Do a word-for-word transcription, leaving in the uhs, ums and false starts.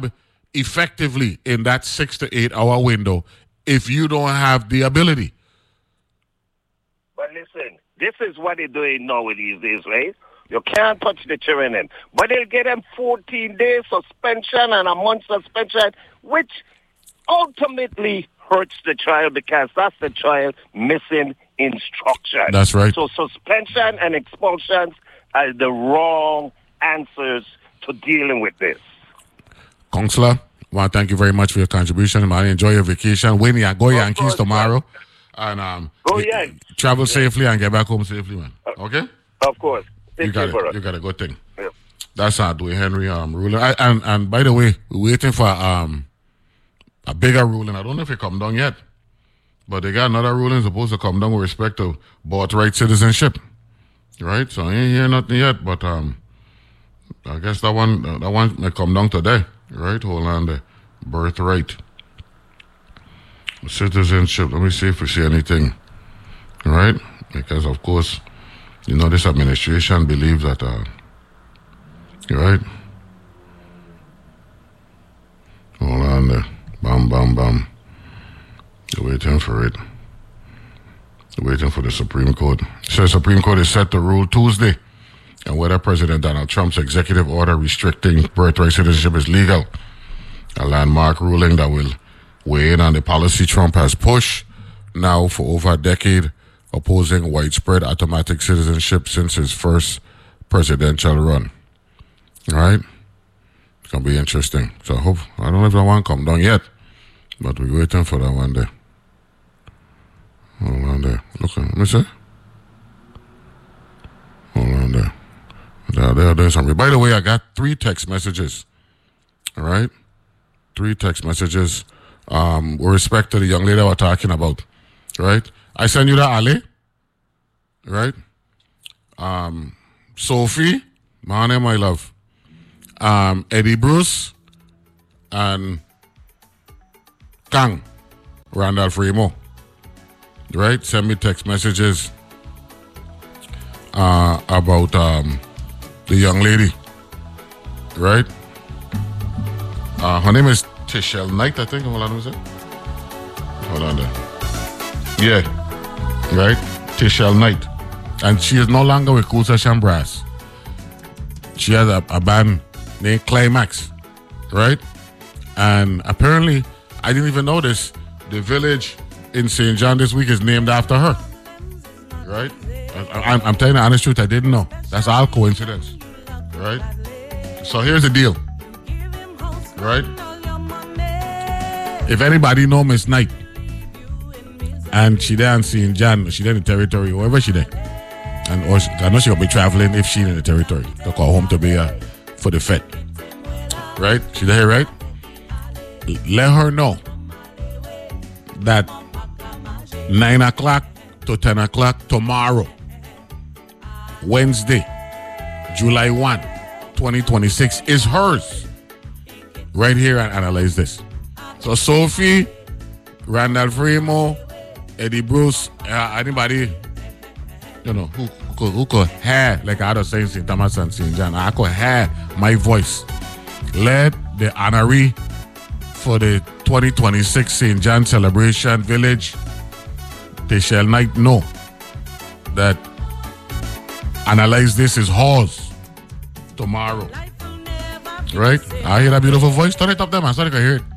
job effectively in that six to eight hour window if you don't have the ability. But listen, this is what they're doing now with these days, right? You can't touch the children in. But they'll get them fourteen days suspension and a month suspension, which ultimately hurts the child because that's the child missing instruction. That's right. So suspension and expulsions are the wrong answers to dealing with this. Counselor, I want to thank you very much for your contribution. Man, enjoy your vacation. Win and go Yankees tomorrow. And um, go get, Yankees. Travel safely and get back home safely, man. Okay? Of course. You got, it, you got a good thing. Yeah. That's our Dwayne Henry um, ruling. I, and, and by the way, we're waiting for um, a bigger ruling. I don't know if it come down yet. But they got another ruling supposed to come down with respect to birthright citizenship. Right? So I ain't hear nothing yet. But um, I guess that one that one may come down today. Right? Hold on there. Birthright citizenship. Let me see if we see anything. Right? Because, of course, you know, this administration believes that, uh, right? Hold on there. Bam, bam, bam. They're waiting for it. They're waiting for the Supreme Court. It says Supreme Court is set to rule Tuesday on whether President Donald Trump's executive order restricting birthright citizenship is legal. A landmark ruling that will weigh in on the policy Trump has pushed now for over a decade, opposing widespread automatic citizenship since his first presidential run. All right? It's going to be interesting. So I hope, I don't know if that one come down yet, but we're waiting for that one there. Hold on there. Look, let me see. Hold on there. They're, they're doing something. By the way, I got three text messages. All right? Three text messages um, with respect to the young lady we're talking about. Right? I send you the Ali. Right? Um, Sophie. My name, my love. Um, Eddie Bruce. And Kang. Randolph Remo. Right? Send me text messages uh, about um, the young lady. Right? Uh, her name is Tishelle Knight, I think. Hold on, who's it? Hold on there. Yeah. Right? Tishelle Knight. And she is no longer with Kusa Shambras. She has a, a band named Climax. Right? And apparently, I didn't even know this. The village in Saint John this week is named after her. Right? I, I'm, I'm telling you the honest truth, I didn't know. That's all coincidence. Right? So here's the deal. Right? If anybody know Miss Knight, and she there in Saint John, she there in the territory, wherever she there, and or she, I know she gonna be traveling if she in the territory to call home to be uh, for the fete. Right? She there, right? Let her know that nine o'clock to ten o'clock tomorrow, Wednesday, July first, twenty twenty-six, is hers. Right here and analyze this. So Sophie, Randolph Remo, Eddie Bruce, uh, anybody, you know, who, who could, who could hear, like I was saying, Saint Thomas and Saint John, I could hear my voice. Let the honoree for the twenty twenty-six Saint John Celebration Village, they shall not know that analyze this is hers tomorrow. Right? I hear that beautiful voice. Turn it up there, man. So I can hear it.